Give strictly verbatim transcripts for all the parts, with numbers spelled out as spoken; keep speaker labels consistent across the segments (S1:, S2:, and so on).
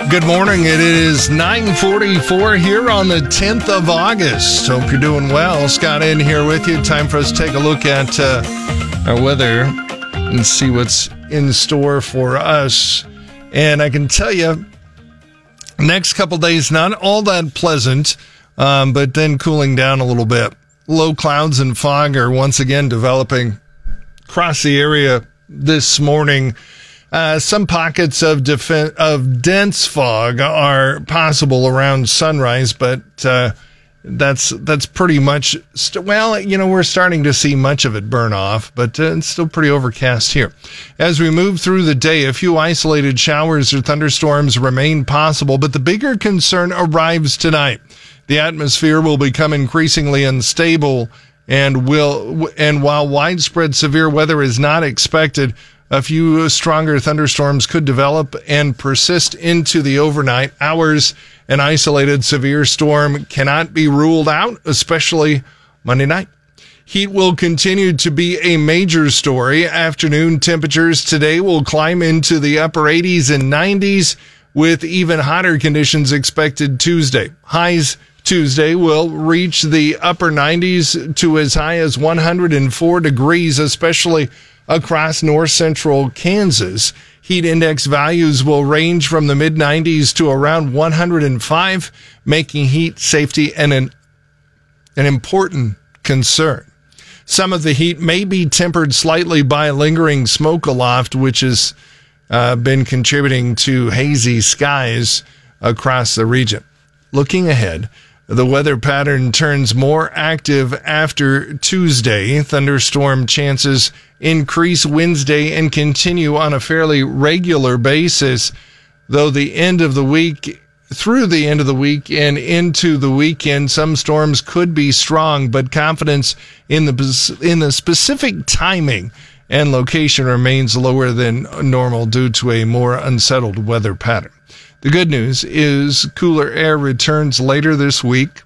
S1: Good morning. It is nine forty-four here on the tenth of August. Hope you're doing well. Scott in here with you. Time for us to take a look at uh, our weather and see what's in store for us. And I can tell you, next couple days, not all that pleasant, um, but then cooling down a little bit. Low clouds and fog are once again developing across the area this morning. Uh, some pockets of def- of dense fog are possible around sunrise, but uh, that's that's pretty much st- well, you know, we're starting to see much of it burn off, but uh, it's still pretty overcast here. As we move through the day, a few isolated showers or thunderstorms remain possible, but the bigger concern arrives tonight. The atmosphere will become increasingly unstable, and will and while widespread severe weather is not expected, a few stronger thunderstorms could develop and persist into the overnight hours. An isolated severe storm cannot be ruled out, especially Monday night. Heat will continue to be a major story. Afternoon temperatures today will climb into the upper eighties and nineties, with even hotter conditions expected Tuesday. Highs Tuesday will reach the upper nineties to as high as one hundred four degrees, especially across north central Kansas. Heat index values will range from the mid nineties to around one hundred five, making heat safety an, an important concern. Some of the heat may be tempered slightly by lingering smoke aloft, which has uh, been contributing to hazy skies across the region. Looking ahead, the weather pattern turns more active after Tuesday. Thunderstorm chances increase Wednesday and continue on a fairly regular basis, though the end of the week, through the end of the week and into the weekend, some storms could be strong, but confidence in the in the specific timing and location remains lower than normal due to a more unsettled weather pattern. The good news is cooler air returns later this week.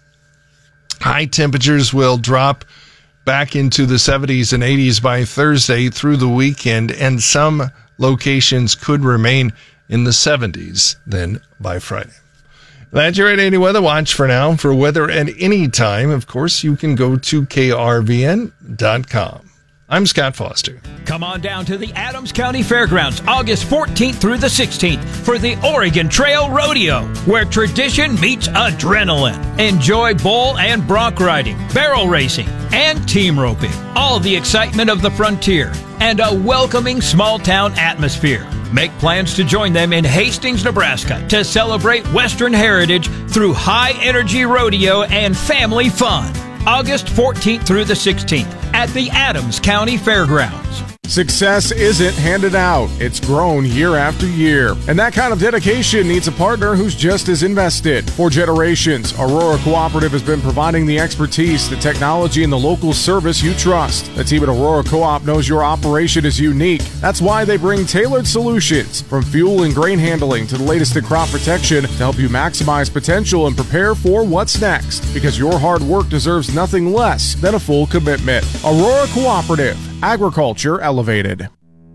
S1: High temperatures will drop back into the seventies and eighties by Thursday through the weekend, and some locations could remain in the seventies then by Friday. That's your eight eighty Weather Watch for now. For weather at any time, of course, you can go to K R V N dot com. I'm Scott Foster.
S2: Come on down to the Adams County Fairgrounds August fourteenth through the sixteenth for the Oregon Trail Rodeo, where tradition meets adrenaline. Enjoy bull and bronc riding, barrel racing, and team roping. All the excitement of the frontier and a welcoming small-town atmosphere. Make plans to join them in Hastings, Nebraska to celebrate Western heritage through high-energy rodeo and family fun. August fourteenth through the sixteenth at the Adams County Fairgrounds.
S3: Success isn't handed out, it's grown year after year. And that kind of dedication needs a partner who's just as invested. For generations, Aurora Cooperative has been providing the expertise, the technology, and the local service you trust. The team at Aurora Co-op knows your operation is unique. That's why they bring tailored solutions, from fuel and grain handling to the latest in crop protection, to help you maximize potential and prepare for what's next. Because your hard work deserves nothing less than a full commitment. Aurora Cooperative. Agriculture elevated.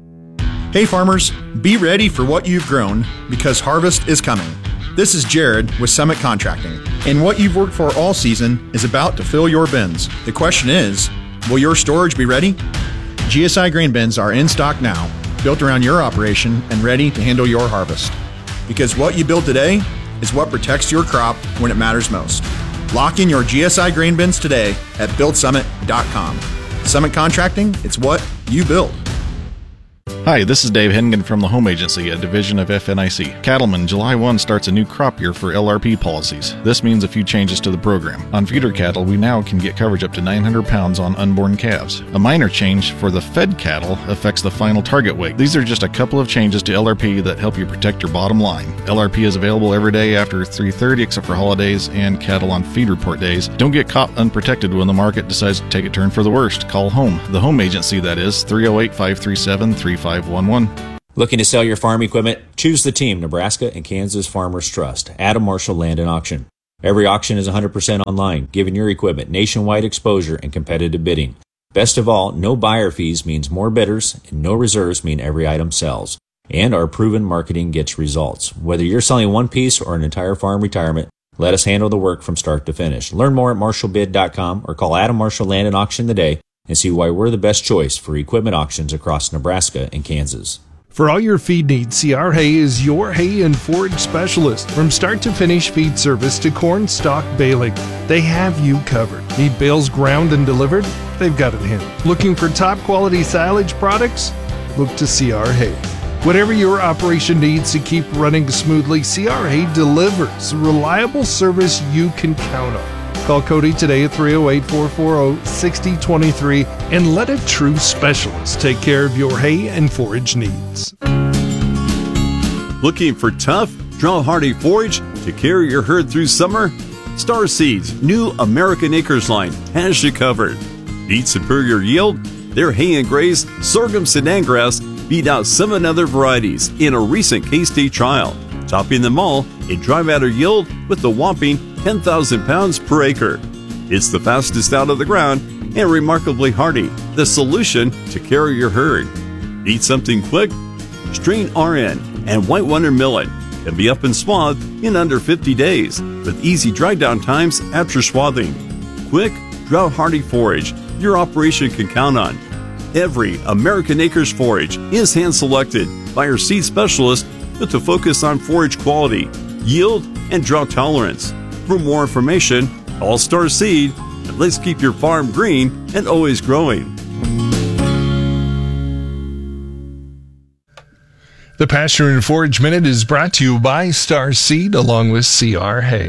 S4: Hey farmers, be ready for what you've grown, because harvest is coming. This is Jared with Summit Contracting, and what you've worked for all season is about to fill your bins. The question is, will your storage be ready? G S I grain bins are in stock now, built around your operation and ready to handle your harvest. Because what you build today is what protects your crop when it matters most. Lock in your G S I grain bins today at build summit dot com. Summit Contracting, it's what you build.
S5: Hi, this is Dave Hennigan from the Home Agency, a division of F N I C. Cattlemen, July first starts a new crop year for L R P policies. This means a few changes to the program. On feeder cattle, we now can get coverage up to nine hundred pounds on unborn calves. A minor change for the fed cattle affects the final target weight. These are just a couple of changes to L R P that help you protect your bottom line. L R P is available every day after three thirty except for holidays and cattle on feed report days. Don't get caught unprotected when the market decides to take a turn for the worst. Call home. The Home Agency, that is, three oh eight, five three seven, three five one one.
S6: Looking to sell your farm equipment? Choose the team, Nebraska and Kansas Farmers Trust, Adam Marshall Land and Auction. Every auction is one hundred percent online, giving your equipment nationwide exposure and competitive bidding. Best of all, no buyer fees means more bidders, and no reserves mean every item sells. and our proven marketing gets results. Whether you're selling one piece or an entire farm retirement, let us handle the work from start to finish. Learn more at marshall bid dot com or call Adam Marshall Land and Auction today and see why we're the best choice for equipment auctions across Nebraska and Kansas.
S1: For all your feed needs, C R Hay is your hay and forage specialist. From start to finish feed service to corn stalk baling, they have you covered. Need bales ground and delivered? They've got it handled. Looking for top quality silage products? Look to C R Hay. Whatever your operation needs to keep running smoothly, C R Hay delivers reliable service you can count on. Call Cody today at three oh eight, four four oh, six oh two three and let a true specialist take care of your hay and forage needs.
S7: Looking for tough, drought-hardy forage to carry your herd through summer? Star Seeds' new American Acres line has you covered. Need superior yield? Their hay and graze sorghum Sudan grass beat out seven other varieties in a recent K-State trial, topping them all in dry matter yield with a whopping ten thousand pounds per acre. It's the fastest out of the ground and remarkably hardy, the solution to carry your herd. Need something quick? Strain R N and White Wonder Millet can be up and swathed in under fifty days with easy dry down times after swathing. Quick, drought-hardy forage your operation can count on. Every American Acres forage is hand-selected by our seed specialist with a focus on forage quality, yield, and drought tolerance. For more information, call Star Seed, and let's keep your farm green and always growing.
S1: The Pasture and Forage Minute is brought to you by Star Seed along with C R Hay.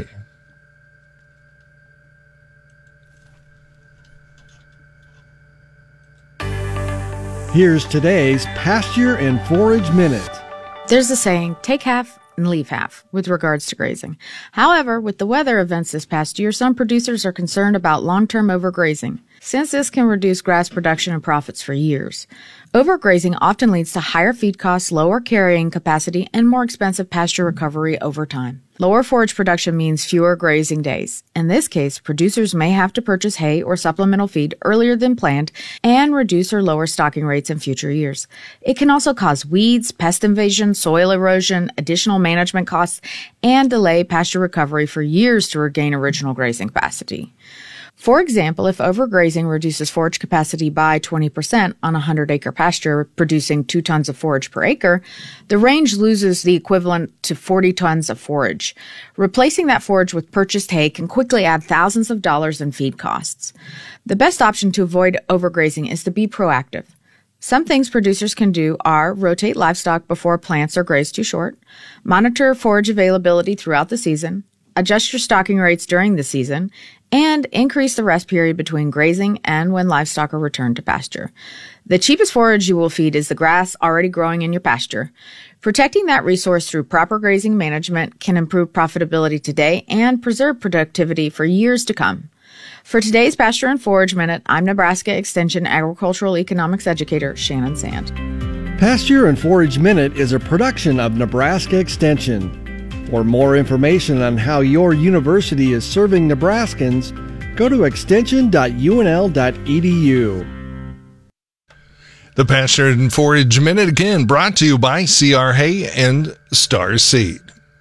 S8: Here's today's Pasture and Forage Minute.
S9: There's a saying, take half and leave half with regards to grazing. However, with the weather events this past year, some producers are concerned about long-term overgrazing, since this can reduce grass production and profits for years. Overgrazing often leads to higher feed costs, lower carrying capacity, and more expensive pasture recovery over time. Lower forage production means fewer grazing days. In this case, producers may have to purchase hay or supplemental feed earlier than planned and reduce or lower stocking rates in future years. It can also cause weeds, pest invasion, soil erosion, additional management costs, and delay pasture recovery for years to regain original grazing capacity. For example, if overgrazing reduces forage capacity by twenty percent on a one hundred acre pasture producing two tons of forage per acre, the range loses the equivalent to forty tons of forage. Replacing that forage with purchased hay can quickly add thousands of dollars in feed costs. The best option to avoid overgrazing is to be proactive. Some things producers can do are rotate livestock before plants are grazed too short, monitor forage availability throughout the season, adjust your stocking rates during the season, and increase the rest period between grazing and when livestock are returned to pasture. The cheapest forage you will feed is the grass already growing in your pasture. Protecting that resource through proper grazing management can improve profitability today and preserve productivity for years to come. For today's Pasture and Forage Minute, I'm Nebraska Extension Agricultural Economics Educator Shannon Sand.
S8: Pasture and Forage Minute is a production of Nebraska Extension. For more information on how your university is serving Nebraskans, go to extension dot u n l dot e d u.
S1: The Pasture and Forage Minute again brought to you by C R Hay and Star Seed.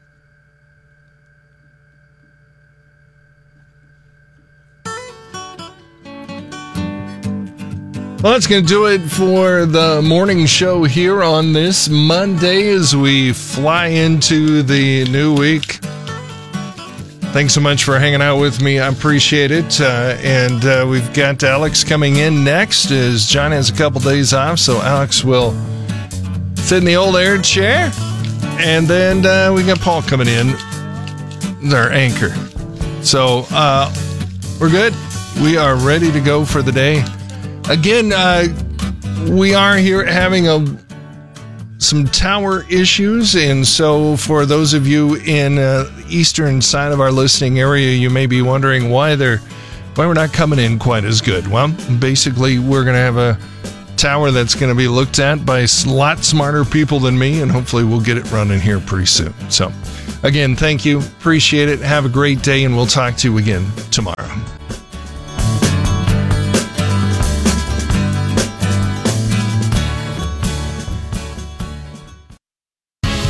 S1: Well, that's going to do it for the morning show here on this Monday as we fly into the new week. Thanks so much for hanging out with me. I appreciate it. Uh, and uh, we've got Alex coming in next as John has a couple days off, so Alex will sit in the old air chair. And then uh, we got Paul coming in, our anchor. So uh, we're good. We are ready to go for the day. Again, uh, we are here having a, some tower issues, and so for those of you in uh, eastern side of our listening area, you may be wondering why they're why we're not coming in quite as good. Well, basically, we're going to have a tower that's going to be looked at by a lot smarter people than me, and hopefully we'll get it running here pretty soon. So, again, thank you. Appreciate it. Have a great day, and we'll talk to you again tomorrow.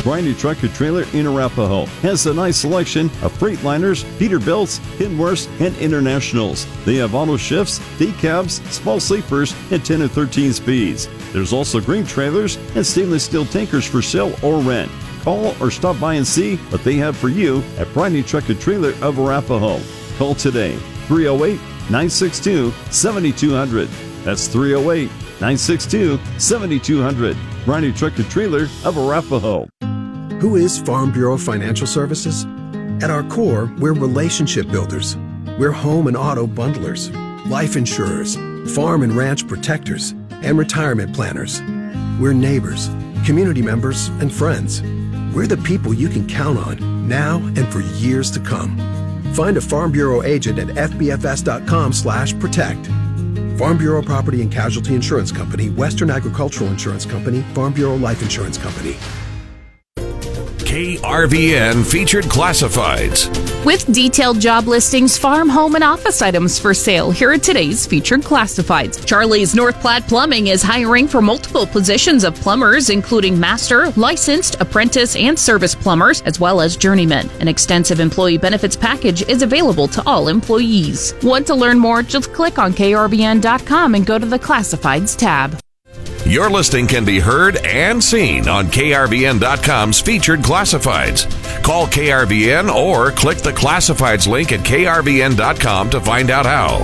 S7: Briney Truck and Trailer in Arapahoe has a nice selection of Freightliners, Peterbilts, Kenworths, and Internationals. They have auto shifts, day cabs, small sleepers, and ten and thirteen speeds. There's also green trailers and stainless steel tankers for sale or rent. Call or stop by and see what they have for you at Briney Truck and Trailer of Arapahoe. Call today, three oh eight, nine six two, seven two zero zero. That's three oh eight, nine six two, seven two zero zero. Briney Truck and Trailer of Arapahoe.
S10: Who is Farm Bureau Financial Services? At our core, we're relationship builders. We're home and auto bundlers, life insurers, farm and ranch protectors, and retirement planners. We're neighbors, community members, and friends. We're the people you can count on now and for years to come. Find a Farm Bureau agent at f b f s dot com slash protect. Farm Bureau Property and Casualty Insurance Company, Western Agricultural Insurance Company, Farm Bureau Life Insurance Company.
S11: K R V N Featured Classifieds.
S12: With detailed job listings, farm, home, and office items for sale, here are today's featured classifieds. Charlie's North Platte Plumbing is hiring for multiple positions of plumbers, including master, licensed, apprentice, and service plumbers, as well as journeymen. An extensive employee benefits package is available to all employees. Want to learn more? Just click on K R V N dot com and go to the Classifieds tab.
S11: Your listing can be heard and seen on K R V N dot com's Featured Classifieds. Call K R V N or click the Classifieds link at K R V N dot com to find out how.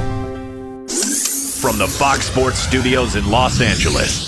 S13: From the Fox Sports Studios in Los Angeles,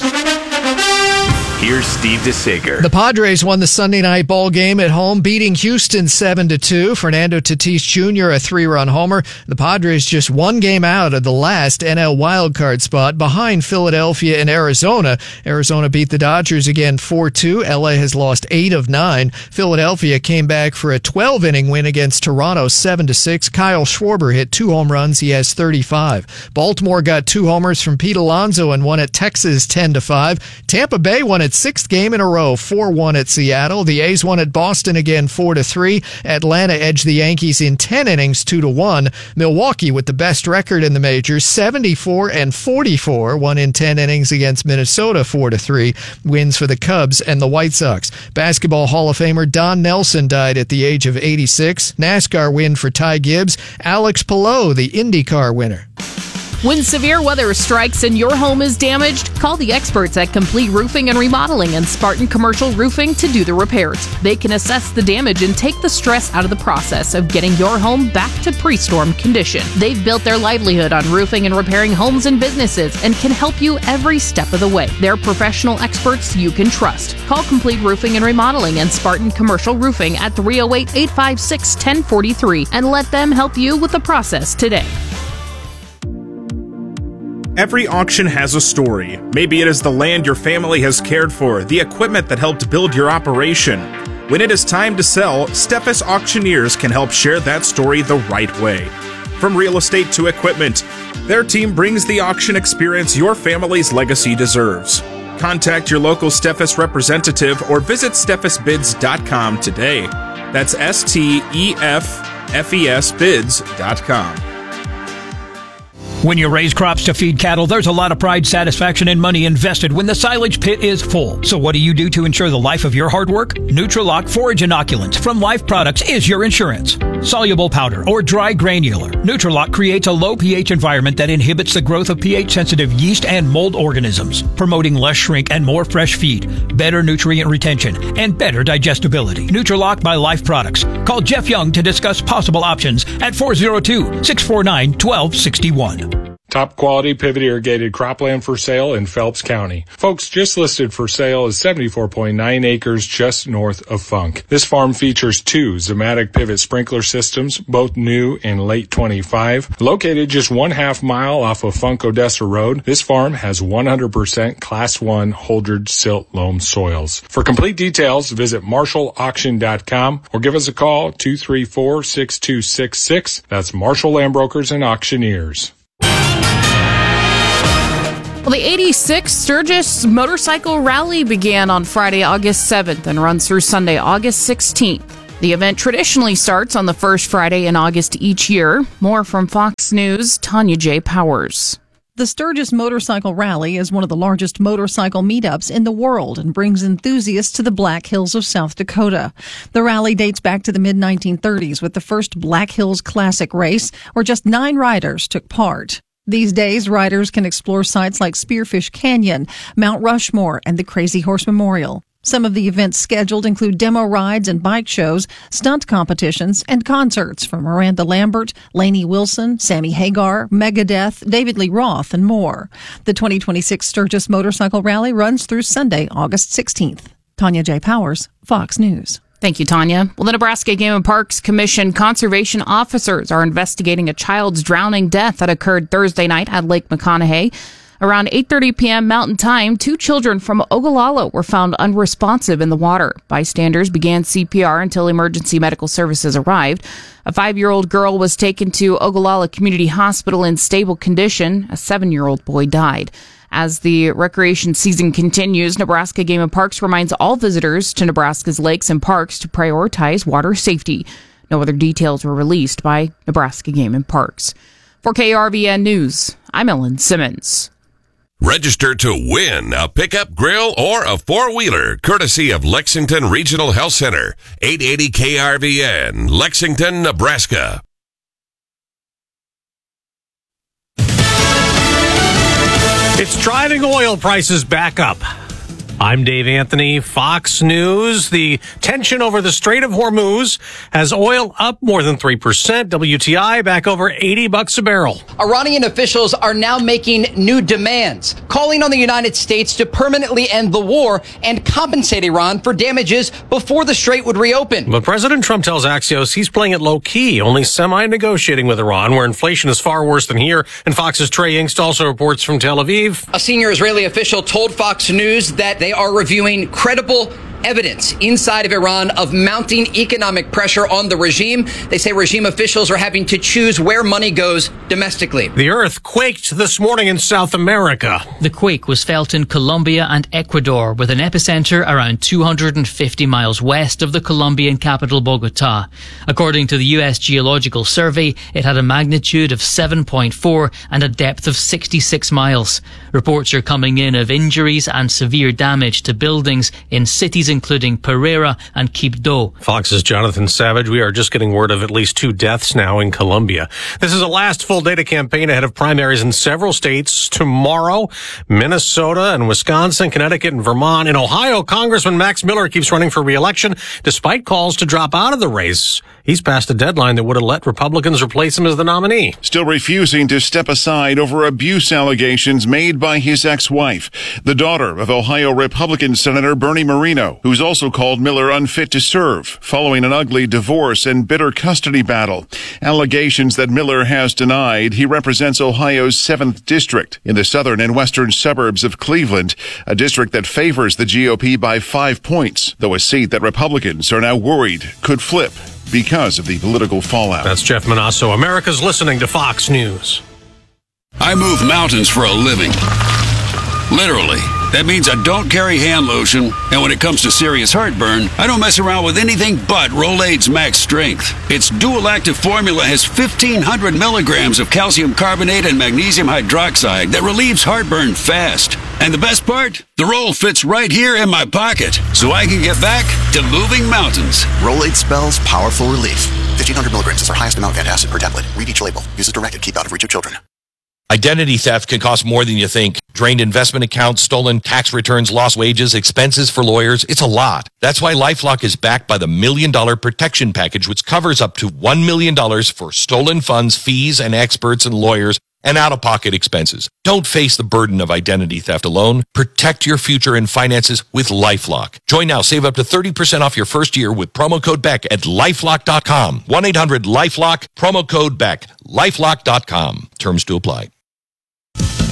S13: here's Steve DeSager.
S1: The Padres won the Sunday night ball game at home, beating Houston seven to two. Fernando Tatis Junior a three-run homer. The Padres just one game out of the last N L wildcard spot, behind Philadelphia and Arizona. Arizona beat the Dodgers again four two. L A has lost eight of nine. Philadelphia came back for a twelve-inning win against Toronto seven to six. Kyle Schwarber hit two home runs. He has thirty-five. Baltimore got two homers from Pete Alonso and won at Texas ten to five. Tampa Bay won at sixth game in a row, four one at Seattle. The A's won at Boston again, four to three. Atlanta edged the Yankees in ten innings, two to one. Milwaukee, with the best record in the majors, seventy-four and forty-four, won in ten innings against Minnesota, four to three. Wins for the Cubs and the White Sox. Basketball Hall of Famer Don Nelson died at the age of eighty-six. NASCAR win for Ty Gibbs. Alex Palou, the IndyCar winner.
S12: When severe weather strikes and your home is damaged, call the experts at Complete Roofing and Remodeling and Spartan Commercial Roofing to do the repairs. They can assess the damage and take the stress out of the process of getting your home back to pre-storm condition. They've built their livelihood on roofing and repairing homes and businesses and can help you every step of the way. They're professional experts you can trust. Call Complete Roofing and Remodeling and Spartan Commercial Roofing at three oh eight, eight five six, one oh four three and let them help you with the process today.
S14: Every auction has a story. Maybe it is the land your family has cared for, the equipment that helped build your operation. When it is time to sell, Steffes Auctioneers can help share that story the right way. From real estate to equipment, their team brings the auction experience your family's legacy deserves. Contact your local Steffes representative or visit steffes bids dot com today. That's S T E F F E S bids dot com.
S2: When you raise crops to feed cattle, there's a lot of pride, satisfaction, and money invested when the silage pit is full. So what do you do to ensure the life of your hard work? Nutrilock Forage Inoculants from Life Products is your insurance. Soluble powder or dry granular, Nutrilock creates a low pH environment that inhibits the growth of pH-sensitive yeast and mold organisms, promoting less shrink and more fresh feed, better nutrient retention, and better digestibility. Nutrilock by Life Products. Call Jeff Young to discuss possible options at four oh two, six four nine, one two six one.
S15: Top quality pivot irrigated cropland for sale in Phelps County. Folks, just listed for sale is seventy-four point nine acres just north of Funk. This farm features two Zematic pivot sprinkler systems, both new in late twenty-five. Located just one half mile off of Funk Odessa Road, this farm has one hundred percent Class one Holdred silt loam soils. For complete details, visit marshall auction dot com or give us a call two three four, six two six six. That's Marshall Land Brokers and Auctioneers.
S12: Well, the eighty-sixth Sturgis Motorcycle Rally began on Friday, August seventh and runs through Sunday, August sixteenth. The event traditionally starts on the first Friday in August each year. More from Fox News' Tanya J. Powers.
S16: The Sturgis Motorcycle Rally is one of the largest motorcycle meetups in the world and brings enthusiasts to the Black Hills of South Dakota. The rally dates back to the mid nineteen thirties with the first Black Hills Classic race, where just nine riders took part. These days, riders can explore sites like Spearfish Canyon, Mount Rushmore, and the Crazy Horse Memorial. Some of the events scheduled include demo rides and bike shows, stunt competitions, and concerts from Miranda Lambert, Lainey Wilson, Sammy Hagar, Megadeth, David Lee Roth, and more. The twenty twenty-six Sturgis Motorcycle Rally runs through Sunday, August sixteenth. Tanya J. Powers, Fox News.
S12: Thank you, Tanya. Well, the Nebraska Game and Parks Commission conservation officers are investigating a child's drowning death that occurred Thursday night at Lake McConaughey. Around eight thirty p.m. Mountain Time, two children from Ogallala were found unresponsive in the water. Bystanders began C P R until emergency medical services arrived. A five-year-old girl was taken to Ogallala Community Hospital in stable condition. A seven-year-old boy died. As the recreation season continues, Nebraska Game and Parks reminds all visitors to Nebraska's lakes and parks to prioritize water safety. No other details were released by Nebraska Game and Parks. For K R V N News, I'm Ellen Simmons.
S11: Register to win a pickup, grill, or a four-wheeler, courtesy of Lexington Regional Health Center, eight eighty K R V N, Lexington, Nebraska.
S17: It's driving oil prices back up. I'm Dave Anthony, Fox News. The tension over the Strait of Hormuz has oil up more than three percent. W T I back over eighty bucks a barrel.
S18: Iranian officials are now making new demands, calling on the United States to permanently end the war and compensate Iran for damages before the Strait would reopen.
S17: But President Trump tells Axios he's playing it low-key, only semi-negotiating with Iran, where inflation is far worse than here. And Fox's Trey Yingst also reports from Tel Aviv.
S18: A senior Israeli official told Fox News that they are reviewing credible evidence inside of Iran of mounting economic pressure on the regime. They say regime officials are having to choose where money goes domestically.
S17: The earth quaked this morning in South America.
S19: The quake was felt in Colombia and Ecuador, with an epicenter around two hundred fifty miles west of the Colombian capital, Bogota. According to the U S Geological Survey, it had a magnitude of seven point four and a depth of sixty-six miles. Reports are coming in of injuries and severe damage to buildings in cities including Pereira and Quibdó.
S17: Fox's Jonathan Savage. We are just getting word of at least two deaths now in Colombia. This is a last full day to campaign ahead of primaries in several states tomorrow. Minnesota and Wisconsin, Connecticut and Vermont. In Ohio, Congressman Max Miller keeps running for re-election despite calls to drop out of the race. He's passed a deadline that would have let Republicans replace him as the nominee.
S20: Still refusing to step aside over abuse allegations made by his ex-wife, the daughter of Ohio Republican Senator Bernie Moreno, who's also called Miller unfit to serve following an ugly divorce and bitter custody battle. Allegations that Miller has denied. He represents Ohio's seventh district in the southern and western suburbs of Cleveland, a district that favors the G O P by five points, though a seat that Republicans are now worried could flip because of the political fallout.
S17: That's Jeff Manasso. America's listening to Fox News.
S21: I move mountains for a living. Literally. That means I don't carry hand lotion, and when it comes to serious heartburn, I don't mess around with anything but Rolaids Max Strength. Its dual-active formula has fifteen hundred milligrams of calcium carbonate and magnesium hydroxide that relieves heartburn fast. And the best part? The roll fits right here in my pocket, so I can get back to moving mountains.
S22: Rolaids spells powerful relief. fifteen hundred milligrams is our highest amount of antacid per tablet. Read each label. Use as directed. Keep out of reach of children.
S23: Identity theft can cost more than you think. Drained investment accounts, stolen tax returns, lost wages, expenses for lawyers. It's a lot. That's why LifeLock is backed by the Million Dollar Protection Package, which covers up to one million dollars for stolen funds, fees, and experts and lawyers, and out-of-pocket expenses. Don't face the burden of identity theft alone. Protect your future and finances with LifeLock. Join now. Save up to thirty percent off your first year with promo code Beck at LifeLock dot com. one eight hundred LifeLock, promo code Beck. LifeLock dot com. Terms to apply.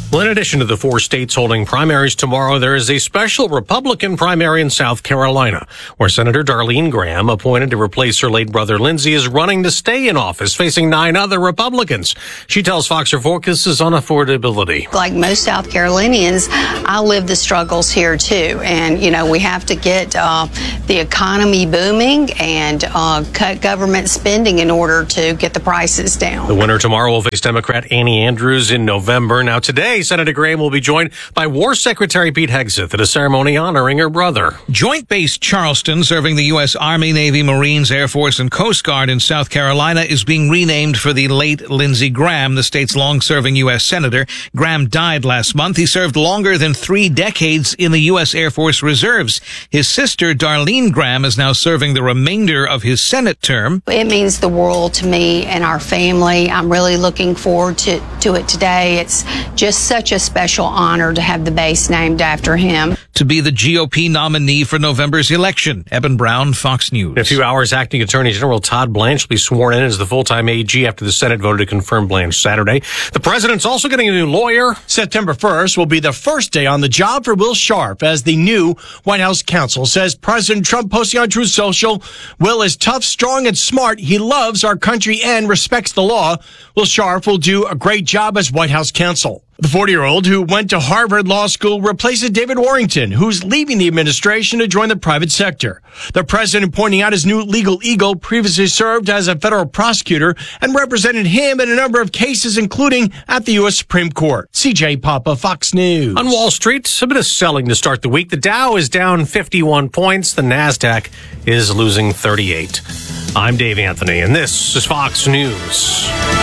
S17: Well, in addition to the four states holding primaries tomorrow, there is a special Republican primary in South Carolina, where Senator Darlene Graham, appointed to replace her late brother Lindsey, is running to stay in office, facing nine other Republicans. She tells Fox her focus is on affordability.
S3: Like most South Carolinians, I live the struggles here too. And, you know, we have to get uh, the economy booming and uh, cut government spending in order to get the prices down.
S17: The winner tomorrow will face Democrat Annie Andrews in November. Now, today, Senator Graham will be joined by War Secretary Pete Hegseth at a ceremony honoring her brother.
S4: Joint Base Charleston, serving the U S. Army, Navy, Marines, Air Force, and Coast Guard in South Carolina, is being renamed for the late Lindsey Graham, the state's long-serving U S. Senator. Graham died last month. He served longer than three decades in the U S. Air Force Reserves. His sister, Darlene Graham, is now serving the remainder of his Senate term.
S3: It means the world to me and our family. I'm really looking forward to, to it today. It's just such a special honor to have the base named after him.
S4: To be the G O P nominee for November's election. Eben Brown, Fox News.
S17: In a few hours, Acting Attorney General Todd Blanche will be sworn in as the full-time A G after the Senate voted to confirm Blanche Saturday. The president's also getting a new lawyer.
S5: September first will be the first day on the job for Will Sharp as the new White House counsel, says President Trump, posting on Truth Social. Will is tough, strong, and smart. He loves our country and respects the law. Will Sharp will do a great job as White House counsel. The forty-year-old who went to Harvard Law School replaces David Warrington, who's leaving the administration to join the private sector. The president pointing out his new legal eagle previously served as a federal prosecutor and represented him in a number of cases, including at the U S. Supreme Court. C J Papa, Fox News.
S17: On Wall Street, a bit of selling to start the week. The Dow is down fifty-one points. The NASDAQ is losing thirty-eight. I'm Dave Anthony, and this is Fox News.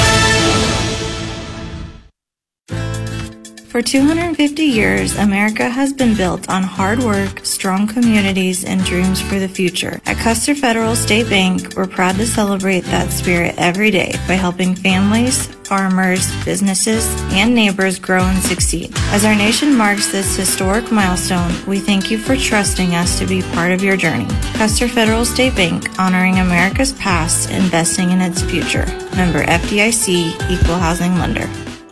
S24: For two hundred fifty years, America has been built on hard work, strong communities, and dreams for the future. At Custer Federal State Bank, we're proud to celebrate that spirit every day by helping families, farmers, businesses, and neighbors grow and succeed. As our nation marks this historic milestone, we thank you for trusting us to be part of your journey. Custer Federal State Bank, honoring America's past, investing in its future. Member F D I C, Equal Housing Lender.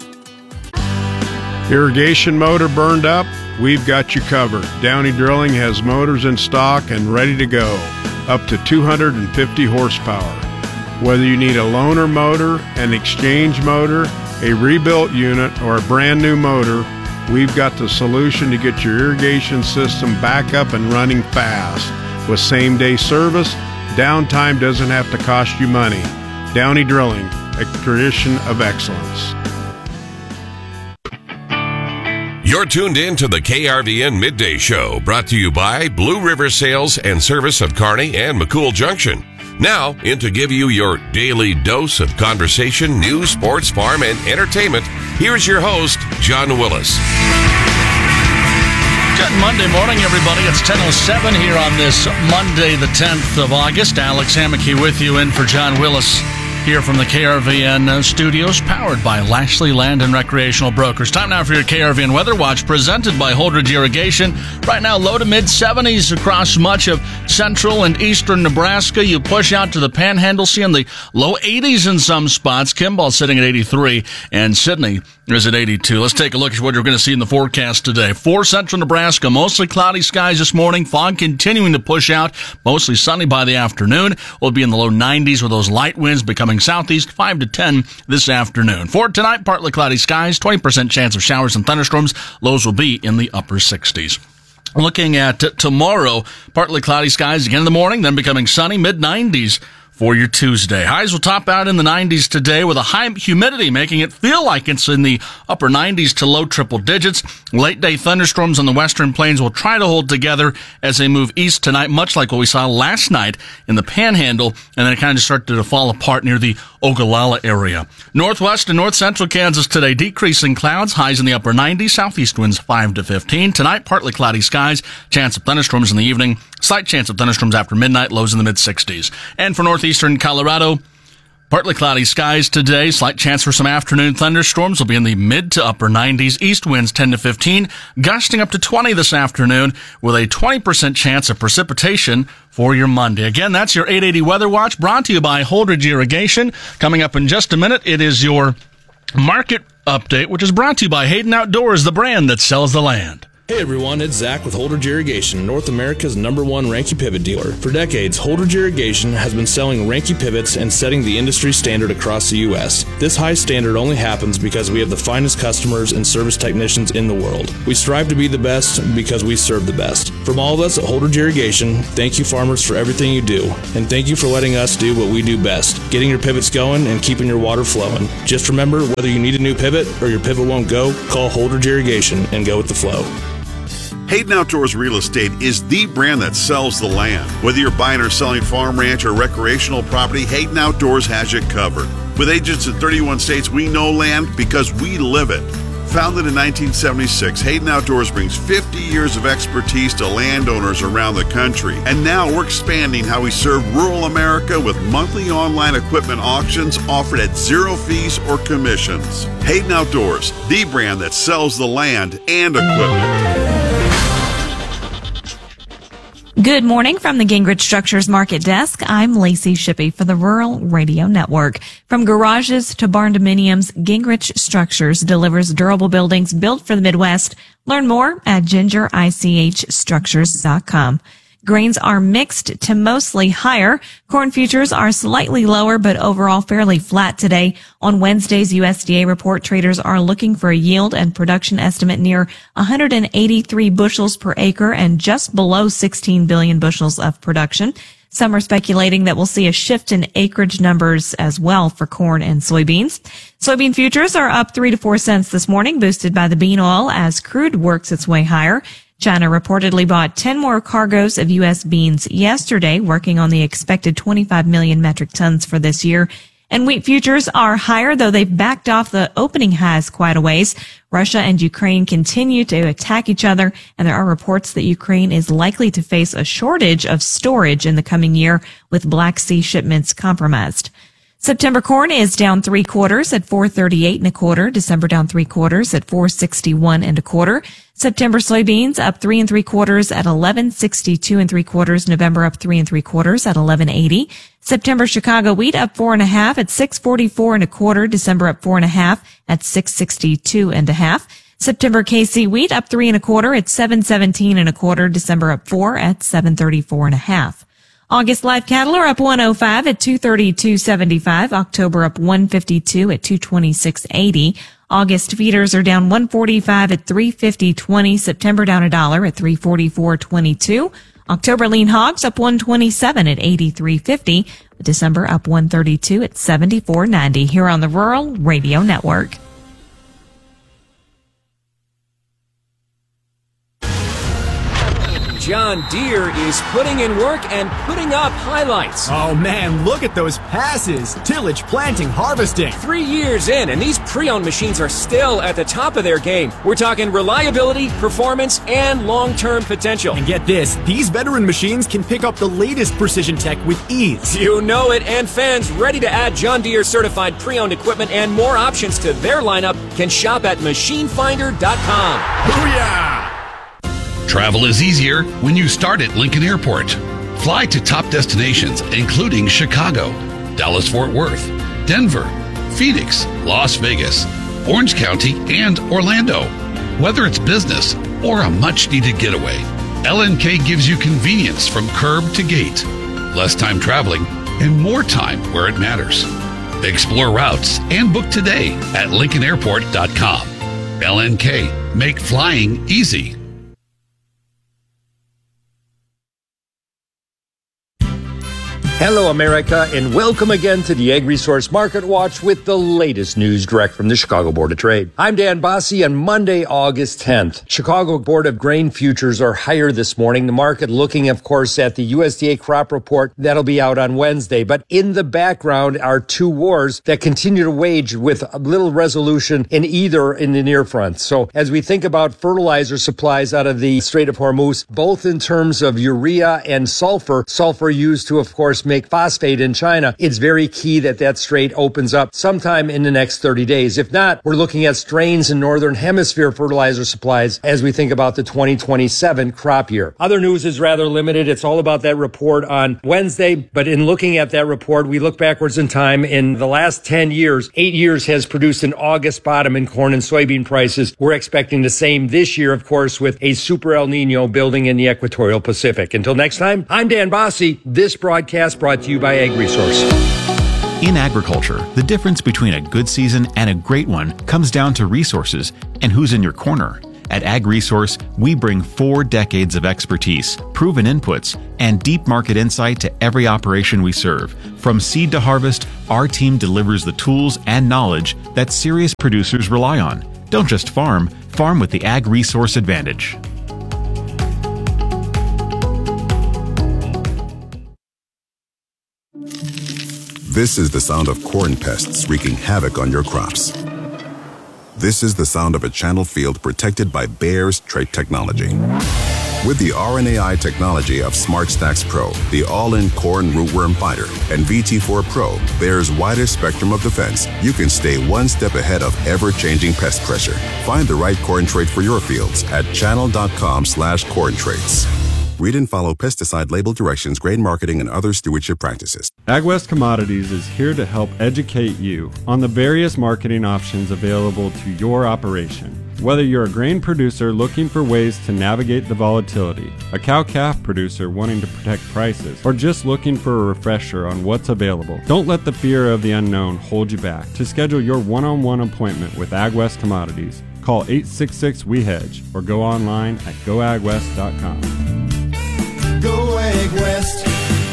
S25: Irrigation motor burned up? We've got you covered. Downey Drilling has motors in stock and ready to go, up to two hundred fifty horsepower. Whether you need a loaner motor, an exchange motor, a rebuilt unit, or a brand new motor, we've got the solution to get your irrigation system back up and running fast. With same-day service, downtime doesn't have to cost you money. Downey Drilling, a tradition of excellence.
S11: You're tuned in to the K R V N Midday Show, brought to you by Blue River Sales and Service of Kearney and McCool Junction. Now, in to give you your daily dose of conversation, news, sports, farm, and entertainment, here's your host, John Willis.
S26: Good Monday morning, everybody. It's ten oh seven here on this Monday, the tenth of August. Alex Hammocky with you in for John Willis here from the K R V N studios, powered by Lashley Land and Recreational Brokers. Time now for your K R V N Weather Watch, presented by Holdridge Irrigation. Right now, low to mid-seventies across much of central and eastern Nebraska. You push out to the Panhandle, seeing the low eighties in some spots. Kimball sitting at eighty-three, and Sydney is at eighty-two. Let's take a look at what you're going to see in the forecast today. For central Nebraska, mostly cloudy skies this morning. Fog continuing to push out. Mostly sunny by the afternoon. We'll be in the low nineties with those light winds becoming southeast, five to ten this afternoon. For tonight, partly cloudy skies, twenty percent chance of showers and thunderstorms. Lows will be in the upper sixties. Looking at t- tomorrow, partly cloudy skies again in the morning, then becoming sunny, mid nineties. For your Tuesday. Highs will top out in the nineties today with a high humidity making it feel like it's in the upper nineties to low triple digits. Late day thunderstorms on the western plains will try to hold together as they move east tonight, much like what we saw last night in the Panhandle, and then it kind of started to fall apart near the Ogallala area. Northwest and north central Kansas today, decreasing clouds, highs in the upper nineties, southeast winds five to fifteen. Tonight, partly cloudy skies, chance of thunderstorms in the evening, slight chance of thunderstorms after midnight, lows in the mid sixties. And for northeastern Colorado, partly cloudy skies today, slight chance for some afternoon thunderstorms will be in the mid to upper nineties, east winds ten to fifteen, gusting up to twenty this afternoon with a twenty percent chance of precipitation for your Monday. Again, that's your eight eighty Weather Watch, brought to you by Holdridge Irrigation. Coming up in just a minute, it is your market update, which is brought to you by Hayden Outdoors, the brand that sells the land.
S6: Hey everyone, it's Zach with Holdridge Irrigation, North America's number one Ranke pivot dealer. For decades, Holdridge Irrigation has been selling Ranke pivots and setting the industry standard across the U S. This high standard only happens because we have the finest customers and service technicians in the world. We strive to be the best because we serve the best. From all of us at Holdridge Irrigation, thank you farmers for everything you do, and thank you for letting us do what we do best, getting your pivots going and keeping your water flowing. Just remember, whether you need a new pivot or your pivot won't go, call Holdridge Irrigation and go with the flow.
S20: Hayden Outdoors Real Estate is the brand that sells the land. Whether you're buying or selling farm, ranch, or recreational property, Hayden Outdoors has you covered. With agents in thirty-one states, we know land because we live it. Founded in nineteen seventy-six, Hayden Outdoors brings fifty years of expertise to landowners around the country. And now we're expanding how we serve rural America with monthly online equipment auctions offered at zero fees or commissions. Hayden Outdoors, the brand that sells the land and equipment.
S7: Good morning from the Gingrich Structures Market Desk. I'm Lacey Shippey for the Rural Radio Network. From garages to barn dominiums, Gingrich Structures delivers durable buildings built for the Midwest. Learn more at ginger ich structures dot com. Grains are mixed to mostly higher. Corn futures are slightly lower, but overall fairly flat today. On Wednesday's U S D A report, traders are looking for a yield and production estimate near one hundred eighty-three bushels per acre and just below sixteen billion bushels of production. Some are speculating that we'll see a shift in acreage numbers as well for corn and soybeans. Soybean futures are up three to four cents this morning, boosted by the bean oil as crude works its way higher. China reportedly bought ten more cargoes of U S beans yesterday, working on the expected twenty-five million metric tons for this year. And wheat futures are higher, though they've backed off the opening highs quite a ways. Russia and Ukraine continue to attack each other, and there are reports that Ukraine is likely to face a shortage of storage in the coming year, with Black Sea shipments compromised. September corn is down three quarters at four thirty-eight and a quarter. December down three quarters at four sixty-one and a quarter. September soybeans up three and three quarters at eleven sixty-two and three quarters. November up three and three quarters at eleven eighty. September Chicago wheat up four and a half at six forty-four and a quarter. December up four and a half at six sixty-two and a half. September K C wheat up three and a quarter at seven seventeen and a quarter. December up four at seven thirty-four and a half. August live cattle are up one oh five at two thirty-two seventy-five. October up one fifty-two at two twenty-six eighty. August feeders are down one forty-five at three fifty twenty. September down a dollar at three forty-four twenty-two. October lean hogs up one twenty-seven at eighty-three fifty. December up one thirty-two at seventy-four ninety. Here on the Rural Radio Network.
S8: John Deere is putting in work and putting up highlights.
S9: Oh man, look at those passes. Tillage, planting, harvesting.
S8: Three years in, and these pre-owned machines are still at the top of their game. We're talking reliability, performance, and long-term potential.
S9: And get this, these veteran machines can pick up the latest precision tech with ease.
S8: You know it, and fans ready to add John Deere certified pre-owned equipment and more options to their lineup can shop at machine finder dot com.
S9: Booyah!
S10: Travel is easier when you start at Lincoln Airport. Fly to top destinations including Chicago, Dallas-Fort Worth, Denver, Phoenix, Las Vegas, Orange County, and Orlando. Whether it's business or a much-needed getaway, L N K gives you convenience from curb to gate, less time traveling, and more time where it matters. Explore routes and book today at lincoln airport dot com. L N K, make flying easy.
S13: Hello, America, and welcome again to the Ag Resource Market Watch with the latest news direct from the Chicago Board of Trade. I'm Dan Bossie on Monday, August tenth. Chicago Board of Grain futures are higher this morning. The market looking, of course, at the U S D A crop report that'll be out on Wednesday. But in the background are two wars that continue to wage with little resolution in either in the near front. So as we think about fertilizer supplies out of the Strait of Hormuz, both in terms of urea and sulfur, sulfur used to, of course, course, make phosphate in China. It's very key that that strait opens up sometime in the next thirty days. If not, we're looking at strains in northern hemisphere fertilizer supplies as we think about the twenty twenty-seven crop year. Other news is rather limited. It's all about that report on Wednesday. But in looking at that report, we look backwards in time. In the last ten years, eight years has produced an August bottom in corn and soybean prices. We're expecting the same this year, of course, with a super El Nino building in the equatorial Pacific. Until next time, I'm Dan Bosse. This broadcast brought to you by AgResource.
S1: In agriculture, the difference between a good season and a great one comes down to resources and who's in your corner. At AgResource, we bring four decades of expertise, proven inputs, and deep market insight to every operation we serve. From seed to harvest, our team delivers the tools and knowledge that serious producers rely on. Don't just farm, farm with the AgResource advantage.
S2: This is the sound of corn pests wreaking havoc on your crops. This is the sound of a channel field protected by Bayer's trait technology. With the R N A I technology of SmartStax Pro, the all-in corn rootworm fighter, and V T four Pro, Bayer's widest spectrum of defense, you can stay one step ahead of ever-changing pest pressure. Find the right corn trait for your fields at channel.com slash corn traits. Read and follow pesticide label directions, grain marketing, and other stewardship practices.
S25: AgWest Commodities is here to help educate you on the various marketing options available to your operation. Whether you're a grain producer looking for ways to navigate the volatility, a cow-calf producer wanting to protect prices, or just looking for a refresher on what's available, don't let the fear of the unknown hold you back. To schedule your one-on-one appointment with AgWest Commodities, call eight six six, W E hedge or go online at go ag west dot com.
S12: Go Ag West.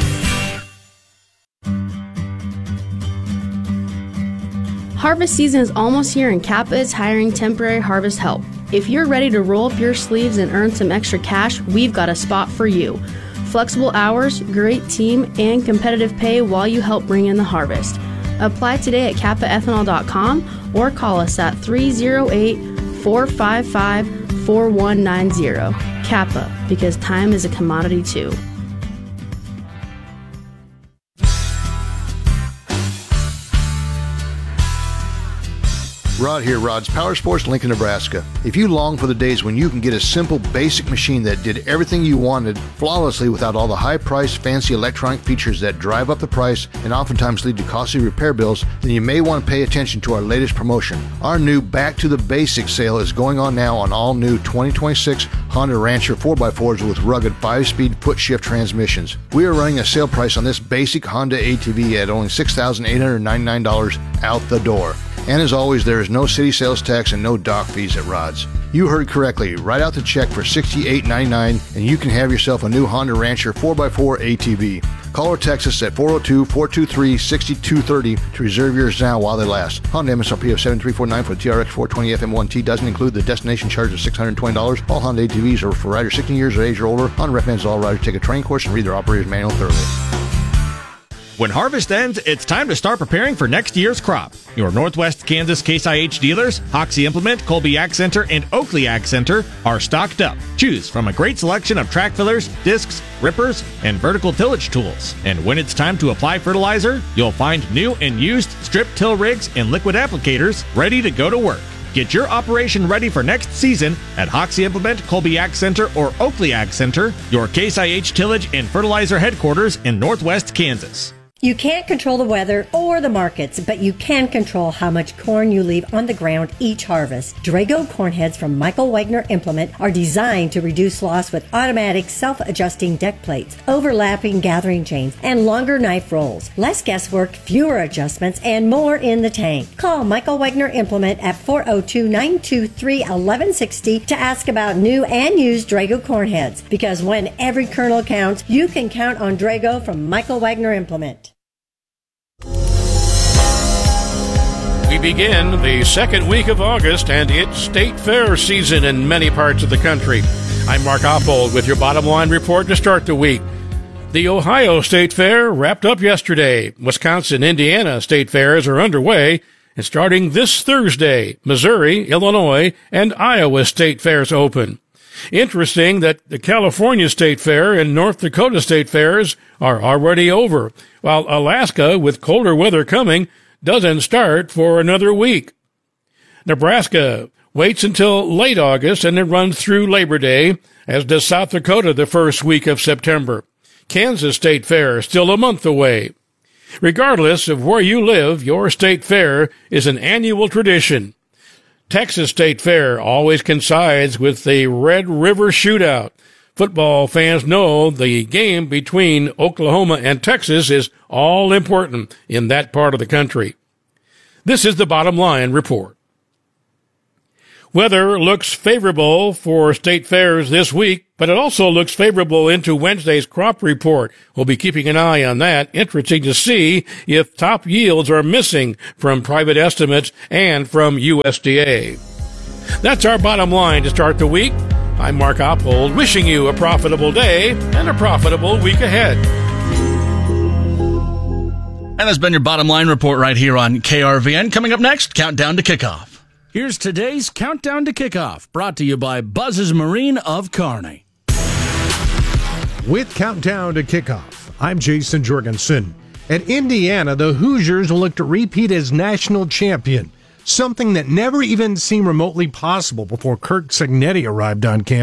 S14: Harvest season is almost here and Kappa is hiring temporary harvest help. If you're ready to roll up your sleeves and earn some extra cash, we've got a spot for you. Flexible hours, great team, and competitive pay while you help bring in the harvest. Apply today at kappa ethanol dot com or call us at three oh eight, four five five, four one nine zero. Kappa, because time is a commodity too.
S15: Rod here, Rod's Power Sports, Lincoln, Nebraska. If you long for the days when you can get a simple, basic machine that did everything you wanted flawlessly without all the high-priced, fancy electronic features that drive up the price and oftentimes lead to costly repair bills, then you may want to pay attention to our latest promotion. Our new Back to the Basics sale is going on now on all new twenty twenty-six Honda Rancher four by fours with rugged five-speed foot-shift transmissions. We are running a sale price on this basic Honda A T V at only six thousand eight hundred ninety-nine dollars out the door. And as always, there is no city sales tax and no dock fees at Rod's. You heard correctly. Write out the check for sixty-eight ninety-nine and you can have yourself a new Honda Rancher four by four A T V. Call or text us at four oh two, four two three, six two three oh to reserve yours now while they last. Honda M S R P of seven three four nine for the T R X four twenty F M one T doesn't include the destination charge of six hundred twenty dollars. All Honda A T Vs are for riders sixteen years of age or older. Honda recommends all riders take a training course and read their operator's manual thoroughly.
S16: When harvest ends, it's time to start preparing for next year's crop. Your Northwest Kansas Case I H dealers, Hoxie Implement, Colby Ag Center, and Oakley Ag Center are stocked up. Choose from a great selection of track fillers, discs, rippers, and vertical tillage tools. And when it's time to apply fertilizer, you'll find new and used strip till rigs and liquid applicators ready to go to work. Get your operation ready for next season at Hoxie Implement, Colby Ag Center, or Oakley Ag Center, your Case I H tillage and fertilizer headquarters in Northwest Kansas.
S27: You can't control the weather or the markets, but you can control how much corn you leave on the ground each harvest. Drago corn heads from Michael Wagner Implement are designed to reduce loss with automatic self-adjusting deck plates, overlapping gathering chains, and longer knife rolls. Less guesswork, fewer adjustments, and more in the tank. Call Michael Wagner Implement at four oh two, nine two three, one one six oh to ask about new and used Drago corn heads. Because when every kernel counts, you can count on Drago from Michael Wagner Implement.
S28: We begin the second week of August, and it's state fair season in many parts of the country. I'm Mark Oppold with your bottom line report to start the week. The Ohio State Fair wrapped up yesterday. Wisconsin, Indiana state fairs are underway, and starting this Thursday, Missouri, Illinois, and Iowa state fairs open. Interesting that the California State Fair and North Dakota State Fairs are already over, while Alaska, with colder weather coming, doesn't start for another week. Nebraska waits until late August and then runs through Labor Day, as does South Dakota the first week of September. Kansas State Fair still a month away. Regardless of where you live, your state fair is an annual tradition. Texas State Fair always coincides with the Red River Shootout. Football fans know the game between Oklahoma and Texas is all important in that part of the country. This is the Bottom Line Report. Weather looks favorable for state fairs this week, but it also looks favorable into Wednesday's crop report. We'll be keeping an eye on that. Interesting to see if top yields are missing from private estimates and from U S D A. That's our bottom line to start the week. I'm Mark Oppold, wishing you a profitable day and a profitable week ahead.
S26: And that's been your Bottom Line Report right here on K R V N. Coming up next, Countdown to Kickoff.
S3: Here's today's Countdown to Kickoff, brought to you by Buzz's Marine of Kearney.
S4: With Countdown to Kickoff, I'm Jason Jorgensen. At Indiana, the Hoosiers will look to repeat as national champion, something that never even seemed remotely possible before Kirk Cignetti arrived on campus.